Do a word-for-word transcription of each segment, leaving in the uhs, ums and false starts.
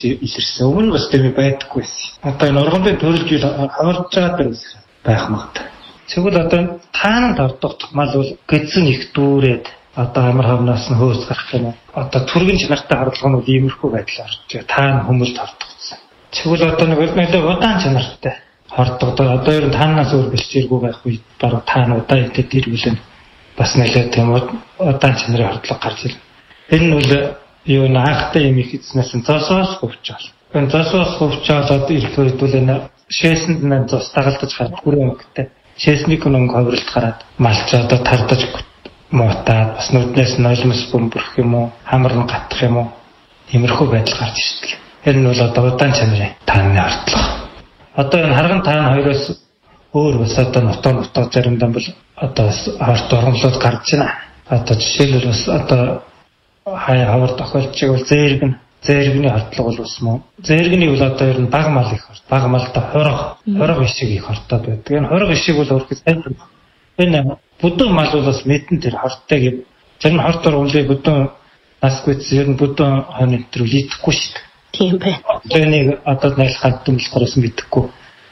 илэрсэн. Өмнө бас тийм байдаггүй байсан. Одоо энэ ургамлын төрөлж хаварж байгаа байх магадгүй. Тэгвэл одоо таананд ордог мал бол гэдсэн их дүүрээд одоо амар хавнаас нь хөөс гарах юм. Одоо түргэн чанартай харлага нь иймэрхүү байдлаар орж байгаа. Таан хүмүүст ордогдсон. Тэгвэл одоо нэг нэлээд удаан чанартай хордогдоо. Одоо ер нь таанаас өөр бэлчээргүй байх үед баруун таан удаа идэт ирвэл бас нэлээд тийм удаан чанарын хордлого гарч ирнэ. Энэ нь бол юу н анхтай юм их эзнээс нь зоосоос хувьчаал. Энэ зоосоос хувьчаалаад ирэхэд бол энэ шээсэнд нь зос дагалдаж гарах бүрэн өнгөтэй. Шээсний өнгө ховролт гараад малч одоо тардаж муутаад бас нүднээс нь нулимс бөмбөрөх юм уу, хамар нь гатах юм уу, иймэрхүү байдал гарч ирдэг. Энэ нь бол одоо удаан чанарын тааны хордлого. Одоо энэ харган таан хоёроос өөр бас одоо нутаг нутаг заримдаа бол одоо хорт ургамлууд гарч байна. Одоо жишээлбэл бас одоо хай хавар тохиолчиг бол зээргэн зээргэний хордлого бол ус мөн. Зээргэний бол одоо ер нь баг мал их хорт. Баг малда хорог, хорог ишиг их хортоод байдаг. Энэ хорог ишиг бол өөрөөр хэлбэл энэ бүдүүн мал бол бас мэдэн тэр хорттой гэв. Тэр нь хортоор үлээ бүдүүн насгүйц ер нь бүдүүн хонь тэр үл идэхгүй шүү дээ. Тийм бай. Тэнийг одоо найлхад дүмлэхоос мэдэхгүй.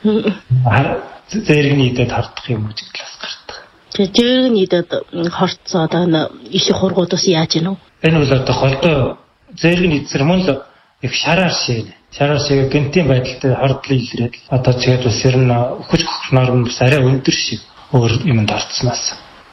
Зээргэний идэд хортох юм уу гэж бас гардаг. Тэр зээргэний идэд хортсоо одоо их хургуудаас яаж гинөө? Энэ бол одоо холдоо зээргэний эзэр мөн л их шараар шээ. Шараар шээ гэнтийн байдалтай хордлоо илрээд одоо тэгээд бас ер нь өхөж хөхнөр нь бас арай өндөр шиг өөр юмд орцсноос.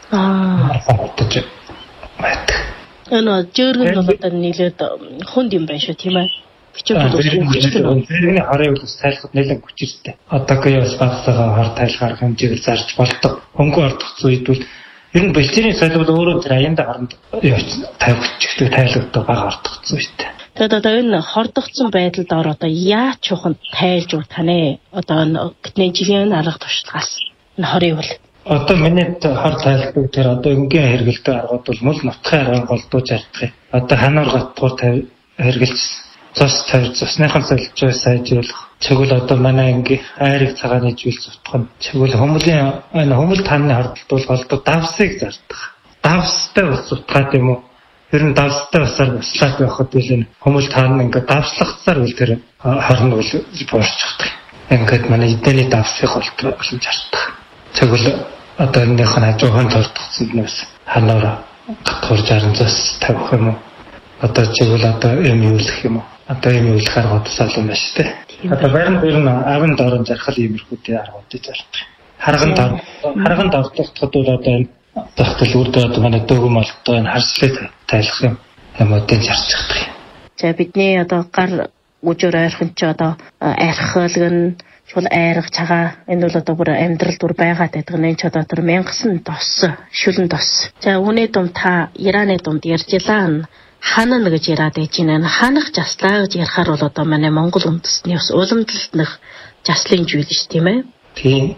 Аа. Одоо мэт. Энэ зээргэн бол одоо нийлээд хүнд юм байна шүү тийм ээ. Бичиг боловсрол зээргэний харыг бас тайлхад нэлээд хүчтэй. Одоогийн бас багсаага хар тайлхаар хэмжээг зарж болдог. Хөнгөн ордох үед бол ер нь бэлчээрийн соёл бол өөрөө тэр аянд харанд тавьчихдаг тайлгдаг бага ордогдсон шүү дээ. Тэгээд одоо энэ хордогдсон байдалд ор одоо яаж чухал тайлж утанэ? Одоо гэтний жилийн арга туршлагаас энэ хорийг бол одоо миний хор тайлбар тэр одоо өнгийн хэрэгэлдэг аргууд бол мөл нутгийн арга голдууж ардах юм. Одоо ханаар гатгуур хэрэгэлж цус тавьж цусныхан солилцоо сайжруулах. Тэгвэл одоо манай анги айрыг цагааны жийл зутгах нь. Тэгвэл хүмүүлийн энэ хүмүүл тааны хордлолт бол голдуу давсыг зардах. Давстай бас зутгаад юм уу? Ер нь давстай басаар буслаад байхад бол энэ хүмүүл тааны ингээ давслахцаар үл тэр хорн бол буурчихдаг. Ингээд манай эдэний давсыг голдуу болж ардах. Тэгвэл одоо энэних нь хажуухан толдогцсонд нь бас ханаар гатгуурж аранцаас тавих юм уу? Одоо чигвэл одоо юм юулах юм уу? Одоо юм юулах аргуудаас олон байна шүү дээ. Одоо байрны ер нь авин дорон зархал иймэрхүүдийн аргуудыг зардаг. Харган дор харган дордоход бол одоо энэ тогтол үрдээ одоо манай дөгөм молтой энэ харслыг тайлах юм юмудыг зарчихдаг юм. За бидний одоо гар үжир ойрхон ч одоо архилгэн шул айрах цагаа энэ бол одоо бүр амьдрал дүр байгаад байдаг. Энэ ч одоо тэр мянгасан дос шүлэн дос. За үүний дум та Ираны думд ярьжлаа. Ханан гэж яриад байж байна. Ханах жаслаа гэж ярихаар бол одоо манай Монгол үндэстний бас уламжлалтных жаслын зүйл шүү тийм ээ. Тийм.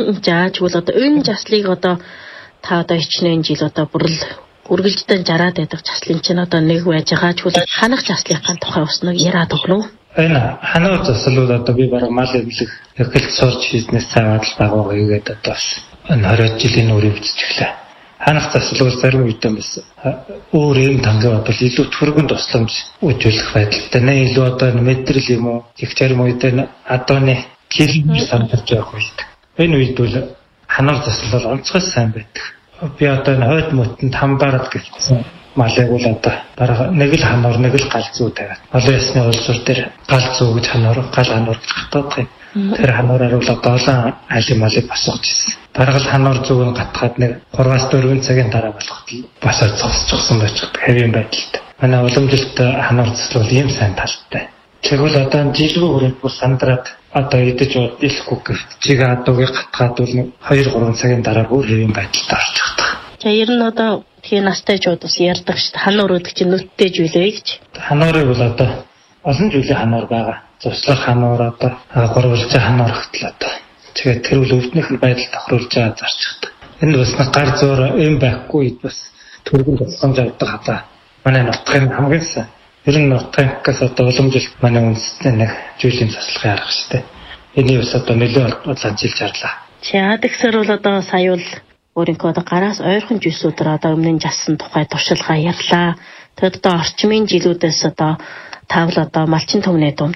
За тэгвэл одоо энэ жаслыг одоо та одоо хичнээн жил одоо бүрл үргэлжлэн жараад байдаг жаслын чинь одоо нэг байж байгаа. Тэгвэл ханах жаслынхаа тухай бас нэг яриад өгнө. Энэ ханаа заслууд одоо би бараг мал эвлэх эхэлж сурч бизнес цаагаад л байгаагаа юугээд одоо бас энэ хоригд жилийн үр өвдөж эхлэв. Ханах заслууд зарим үедээ бас өөр юм тангаа бол илүү түргэн тусламж үзүүлэх байдалтай. Нэ илүү одоо мэдрэл юм уу? Их зарим үедээ адууны километр сандарч явах үед. Энэ үед бол ханах заслууд онцгой сайн байдаг. Би одоо энэ хойд мөтөнд хамбарал гэсэн малыг бол одоо бараг нэг л ханаар нэг л гал зүү тавиад. Олон ясны улсууд дээр гал зүү гэж ханаар гал ханаар гэж хатаад юм. Тэр ханаараар бол одоо олон айлын малыг босгож ирсэн. Бараг л ханаар зүүг нь гатгаад нэг гурваас дөрвөн цагийн дараа болоход басаад зогсчихсон байж байгаа хэвийн байдалтай. Манай уламжилт ханаар цэцэл бол ийм сайн талтай. Тэгвэл одоо жилгүй хүрээнд бүр сандраад одоо идэж удахгүй гэвч чиг адуугийг гатгаад бол хоёр гурван цагийн дараа бүр хэвийн байдалтай орчих таг. За ер нь одоо тэгээ настай жууд бас ярьдаг шүү дээ. Ханаар өөдөг чинь нүдтэй зүйлээ гэж. Ханаарыг бол одоо олон зүйлийн ханаар байгаа. Цуслах ханаар одоо гурвалж ханаар хөтөл одоо. Тэгээд тэр үл өвднөх байдал тохируулж байгаа зарчихдаг. Энэ бас гар зуур юм байхгүй үед бас төргөн тусламж авдаг хата. Манай нутгийн хамгийн сайн. Ер нь нутгаас одоо уламжилт манай үндэсний нэг зүйлийн заслахын арга шүү дээ. Энийг бас одоо нөлөө олзанчилж харлаа. За тэгсэр бол одоо сая бол өөрийнхөө одоо гараас ойрхон жишүүдээр одоо өмнө жасан тухай туршилгаа ярьлаа. Тэгэд одоо орчмын жилүүдээс одоо тавл одоо малчин төмний думд